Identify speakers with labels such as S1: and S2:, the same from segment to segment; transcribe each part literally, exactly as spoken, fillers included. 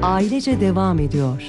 S1: ailece devam ediyor.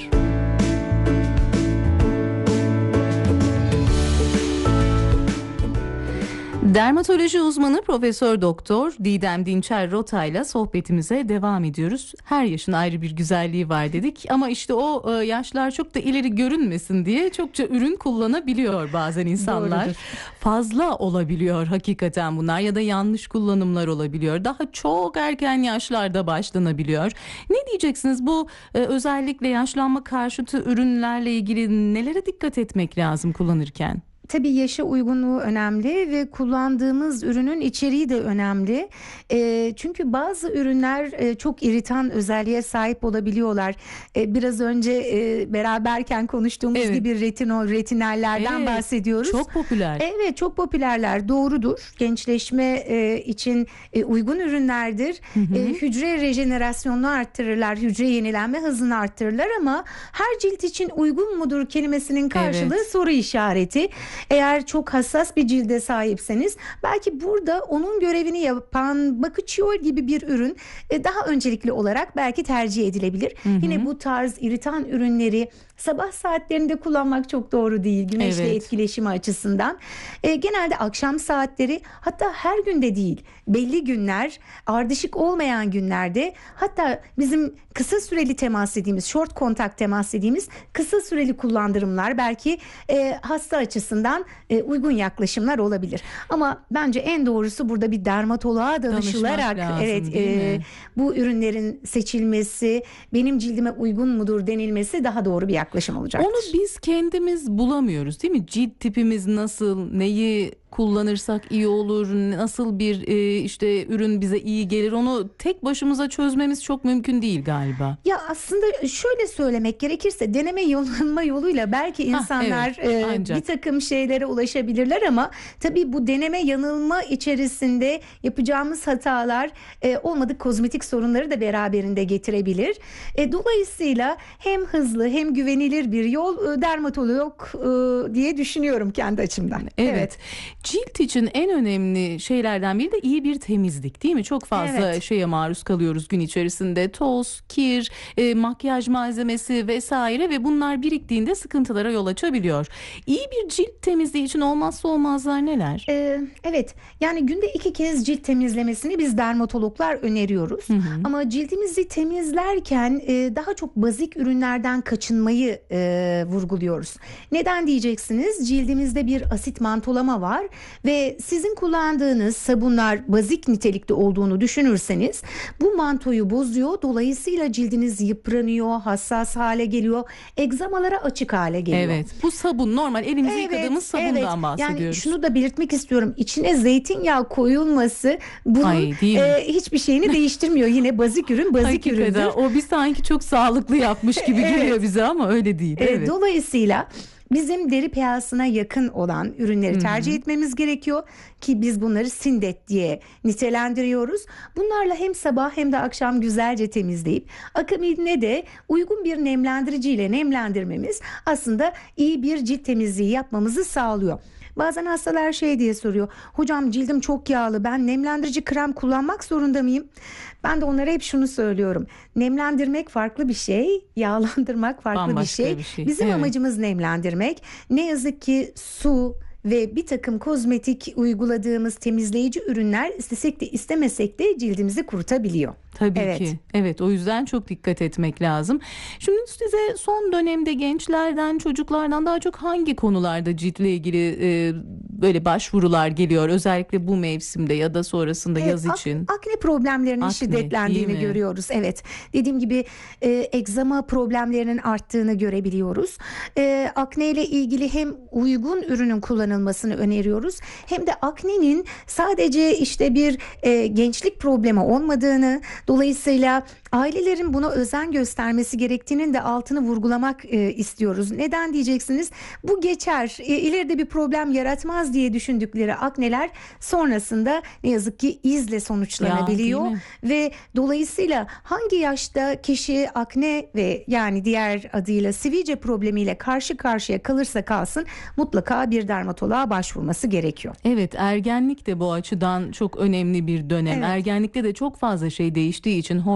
S1: Dermatoloji uzmanı Profesör Doktor Didem Dinçer Rota'yla sohbetimize devam ediyoruz. Her yaşın ayrı bir güzelliği var dedik ama işte o e, yaşlar çok da ileri görünmesin diye çokça ürün kullanabiliyor bazen insanlar. Doğrudur. Fazla olabiliyor hakikaten bunlar ya da yanlış kullanımlar olabiliyor. Daha çok erken yaşlarda başlanabiliyor. Ne diyeceksiniz bu e, özellikle yaşlanma karşıtı ürünlerle ilgili nelere dikkat etmek lazım kullanırken?
S2: Tabii yaşa uygunluğu önemli ve kullandığımız ürünün içeriği de önemli. E, çünkü bazı ürünler e, çok iritan özelliğe sahip olabiliyorlar. E, biraz önce e, beraberken konuştuğumuz evet. gibi retinol, retinallerden evet, bahsediyoruz.
S1: Çok popüler.
S2: Evet, çok popülerler. Doğrudur. Gençleşme e, için e, uygun ürünlerdir. Hı hı. E, hücre rejenerasyonunu arttırırlar, hücre yenilenme hızını arttırırlar ama her cilt için uygun mudur kelimesinin karşılığı evet. soru işareti. Eğer çok hassas bir cilde sahipseniz belki burada onun görevini yapan Bakuchiol gibi bir ürün daha öncelikli olarak belki tercih edilebilir. Hı hı. Yine bu tarz iritan ürünleri sabah saatlerinde kullanmak çok doğru değil güneşle evet. etkileşimi açısından. E, genelde akşam saatleri, hatta her günde değil, belli günler, ardışık olmayan günlerde, hatta bizim kısa süreli temas dediğimiz, short kontak temas dediğimiz kısa süreli kullandırımlar belki e, hasta açısından e, uygun yaklaşımlar olabilir. Ama bence en doğrusu burada bir dermatoloğa danışılarak lazım, evet e, bu ürünlerin seçilmesi, benim cildime uygun mudur denilmesi daha doğru bir yaklaşım olacaktır.
S1: Onu biz kendimiz bulamıyoruz değil mi? Cilt tipimiz nasıl, neyi kullanırsak iyi olur, nasıl bir e, işte ürün bize iyi gelir, onu tek başımıza çözmemiz çok mümkün değil galiba.
S2: Ya aslında şöyle söylemek gerekirse deneme yanılma yoluyla belki insanlar ha, evet, e, bir takım şeylere ulaşabilirler ama tabii bu deneme yanılma içerisinde yapacağımız hatalar e, olmadık kozmetik sorunları da beraberinde getirebilir. E, dolayısıyla hem hızlı hem güvenilir bir yol e, dermatolog e, diye düşünüyorum kendi açımdan.
S1: Evet. evet. Cilt için en önemli şeylerden biri de iyi bir temizlik değil mi? Çok fazla evet. şeye maruz kalıyoruz gün içerisinde. Toz, kir, e, makyaj malzemesi vesaire ve bunlar biriktiğinde sıkıntılara yol açabiliyor. İyi bir cilt temizliği için olmazsa olmazlar neler?
S2: Ee, evet yani günde iki kez cilt temizlemesini biz dermatologlar öneriyoruz. Hı hı. Ama cildimizi temizlerken e, daha çok bazik ürünlerden kaçınmayı e, vurguluyoruz. Neden diyeceksiniz? Cildimizde bir asit mantolama var. Ve sizin kullandığınız sabunlar bazik nitelikte olduğunu düşünürseniz bu mantoyu bozuyor. Dolayısıyla cildiniz yıpranıyor, hassas hale geliyor, egzamalara açık hale geliyor.
S1: Evet. Bu sabun normal elimizi evet, yıkadığımız sabundan evet. bahsediyoruz.
S2: Yani şunu da belirtmek istiyorum. İçine zeytinyağı koyulması bunun Ay, e, hiçbir şeyini değiştirmiyor. Yine bazik ürün bazik
S1: Hakikaten,
S2: üründür.
S1: O bir sanki çok sağlıklı yapmış gibi evet. geliyor bize ama öyle değil.
S2: Evet. Dolayısıyla bizim deri pH'sına yakın olan ürünleri tercih Hı-hı. etmemiz gerekiyor ki biz bunları Sindet diye nitelendiriyoruz. Bunlarla hem sabah hem de akşam güzelce temizleyip akabinde de uygun bir nemlendiriciyle nemlendirmemiz aslında iyi bir cilt temizliği yapmamızı sağlıyor. Bazen hastalar şey diye soruyor. Hocam cildim çok yağlı, ben nemlendirici krem kullanmak zorunda mıyım? Ben de onlara hep şunu söylüyorum. Nemlendirmek farklı bir şey, yağlandırmak farklı bir şey. bir şey. Bizim evet. amacımız nemlendirmek. Ne yazık ki su ve bir takım kozmetik uyguladığımız temizleyici ürünler istesek de istemesek de cildimizi kurutabiliyor.
S1: Tabii
S2: evet.
S1: ki. Evet, o yüzden çok dikkat etmek lazım. Şimdi size son dönemde gençlerden, çocuklardan daha çok hangi konularda ciltle ilgili e, böyle başvurular geliyor? Özellikle bu mevsimde ya da sonrasında evet, yaz ak- için.
S2: Akne problemlerinin akne, şiddetlendiğini görüyoruz. Evet. Dediğim gibi e, egzama problemlerinin arttığını görebiliyoruz. E, akne ile ilgili hem uygun ürünün kullanılmasını öneriyoruz hem de aknenin sadece işte bir e, gençlik problemi olmadığını, dolayısıyla ailelerin buna özen göstermesi gerektiğinin de altını vurgulamak e, istiyoruz. Neden diyeceksiniz? Bu geçer, e, ileride bir problem yaratmaz diye düşündükleri akneler sonrasında ne yazık ki izle sonuçlanabiliyor. Ya, ve dolayısıyla hangi yaşta kişi akne ve yani diğer adıyla sivilce problemiyle karşı karşıya kalırsa kalsın mutlaka bir dermatoloğa başvurması gerekiyor.
S1: Evet, ergenlik de bu açıdan çok önemli bir dönem. Evet. Ergenlikte de çok fazla şey değiştiği için hormonlar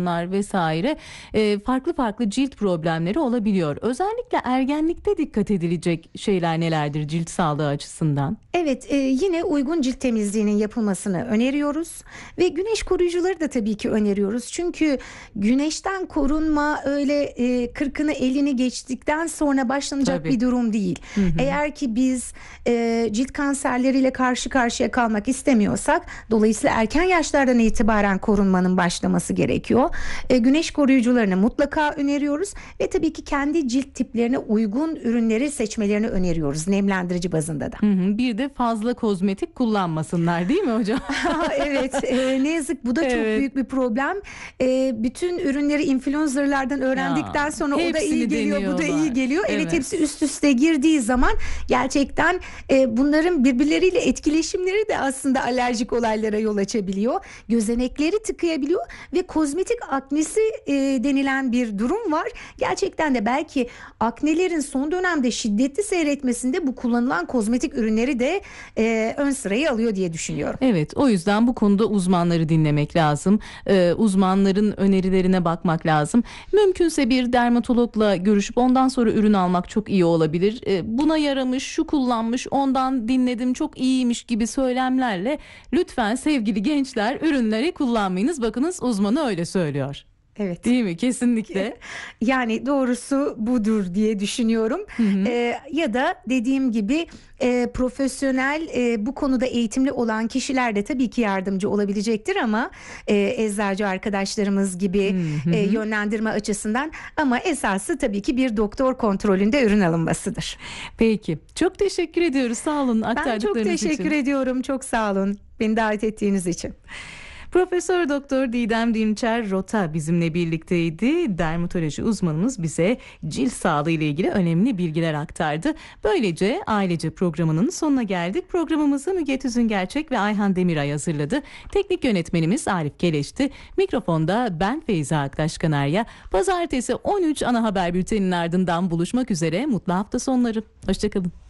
S1: enfeksiyonlar vesaire e, farklı farklı cilt problemleri olabiliyor. Özellikle ergenlikte dikkat edilecek şeyler nelerdir cilt sağlığı açısından?
S2: Evet, e, yine uygun cilt temizliğinin yapılmasını öneriyoruz ve güneş koruyucuları da tabii ki öneriyoruz. Çünkü güneşten korunma öyle e, kırkını elini geçtikten sonra başlanacak
S1: Tabii.
S2: bir durum değil.
S1: Hı hı.
S2: Eğer ki biz e, cilt kanserleriyle karşı karşıya kalmak istemiyorsak, dolayısıyla erken yaşlardan itibaren korunmanın başlaması gerekiyor. E, güneş koruyucularını mutlaka öneriyoruz ve tabii ki kendi cilt tiplerine uygun ürünleri seçmelerini öneriyoruz nemlendirici bazında da.
S1: Hı hı. Bir de fazla kozmetik kullanmasınlar değil mi hocam?
S2: Evet, e, ne yazık bu da çok
S1: Evet.
S2: büyük bir problem. E, bütün ürünleri influencerlardan öğrendikten
S1: Ya,
S2: sonra o da
S1: hepsini
S2: iyi geliyor, bu da iyi
S1: deniyorlar.
S2: geliyor. Evet,
S1: Evet.
S2: hepsi üst üste girdiği zaman gerçekten e, bunların birbirleriyle etkileşimleri de aslında alerjik olaylara yol açabiliyor. Gözenekleri tıkayabiliyor ve kozmetik aknesi e, denilen bir durum var. Gerçekten de belki aknelerin son dönemde şiddetli seyretmesinde bu kullanılan kozmetik ürünleri de e, ön sırayı alıyor diye düşünüyorum.
S1: Evet, o yüzden bu konuda uzmanları dinlemek lazım. Ee, uzmanların önerilerine bakmak lazım. Mümkünse bir dermatologla görüşüp ondan sonra ürün almak çok iyi olabilir. Ee, buna yaramış, şu kullanmış, ondan dinledim, çok iyiymiş gibi söylemlerle lütfen sevgili gençler ürünleri kullanmayınız. Bakınız uzmanı öyle söylüyor.
S2: Evet.
S1: Değil mi? Kesinlikle.
S2: Yani doğrusu budur diye düşünüyorum.
S1: Hı hı.
S2: Ee, ya da dediğim gibi e, profesyonel e, bu konuda eğitimli olan kişiler de tabii ki yardımcı olabilecektir ama e, eczacı arkadaşlarımız gibi
S1: Hı hı.
S2: e, yönlendirme açısından, ama esası tabii ki bir doktor kontrolünde ürün alınmasıdır.
S1: Peki. Çok teşekkür ediyoruz. Sağ olun
S2: Ben çok
S1: aktardıklarınız
S2: teşekkür
S1: için.
S2: ediyorum. Çok sağ olun beni davet ettiğiniz için.
S1: Profesör Doktor Didem Dinçer Rota bizimle birlikteydi. Dermatoloji uzmanımız bize cilt sağlığı ile ilgili önemli bilgiler aktardı. Böylece ailece programının sonuna geldik. Programımızı Müge Tüzüngerçek ve Ayhan Demiray hazırladı. Teknik yönetmenimiz Arif Keleş'ti. Mikrofonda ben Feyza Aktaş Kanarya. Pazartesi on üç ana haber bülteninin ardından buluşmak üzere. Mutlu hafta sonları. Hoşçakalın.